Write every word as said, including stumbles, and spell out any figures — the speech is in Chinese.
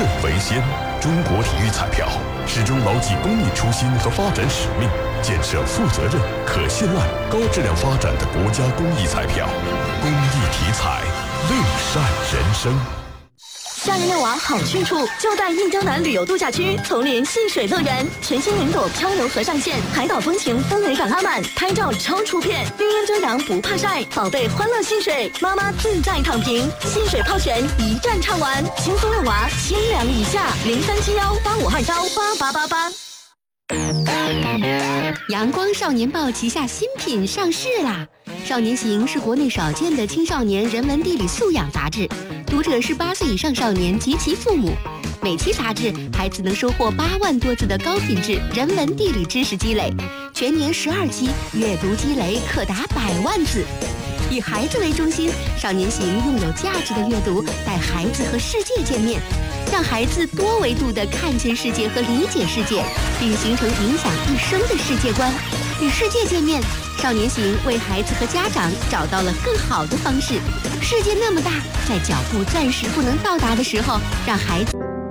为先。中国体育彩票始终牢记公益初心和发展使命，建设负责任、可信赖、高质量发展的国家公益彩票。公益体彩，乐善人生。 夏日遛娃好去处，就在印江南旅游度假区丛林戏水乐园，全新云朵漂流河上线，海岛风情氛围感拉满，拍照超出片，绿荫遮阳不怕晒，宝贝欢乐戏水，妈妈自在躺平，戏水泡泉一站畅玩，轻松遛娃，千两以下，零三七幺八五二幺八八八八。 阳光少年报旗下新品上市啦！少年行是国内少见的青少年人文地理素养杂志，读者是八岁以上少年及其父母。每期杂志，孩子能收获八万多字的高品质人文地理知识积累，全年十二期，阅读积累可达百万字。以孩子为中心，少年行用有价值的阅读带孩子和世界见面，让孩子多维度地看见世界和理解世界，并形成影响一生的世界观。与世界见面，少年行为孩子和家长找到了更好的方式。世界那么大，在脚步暂时不能到达的时候，让孩子